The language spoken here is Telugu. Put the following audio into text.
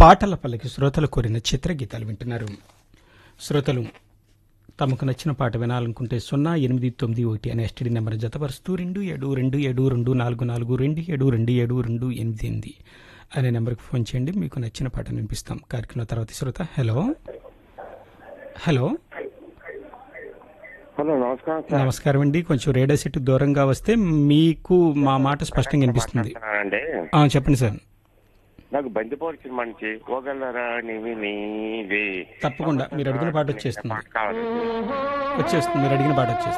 పాటల పల్లకి శ్రోతలు కోరిన చిత్రగీతాలు వింటున్నారు. శ్రోతలు తమకు నచ్చిన పాట వినాలనుకుంటే 0891 అనే ఎస్టీడీ నెంబర్ జతపరుస్తూ 272724427728 అనే నెంబర్కి ఫోన్ చేయండి. మీకు నచ్చిన పాటను వినిపిస్తాం. కార్యక్రమం తర్వాత శ్రోత హలో హలో హలో నమస్కారం. నమస్కారం అండి. కొంచెం రేడియో సెట్ దూరంగా వస్తే మీకు మా మాట స్పష్టంగా వినిపిస్తుంది. చెప్పండి సార్. నాకు బందిపోరు సినిమా నుంచి ఓగలరా నీవే తప్పకుండా మీరు అడిగిన పాట వచ్చేస్తుంది. మీరు అడిగిన పాట వచ్చేస్తుంది.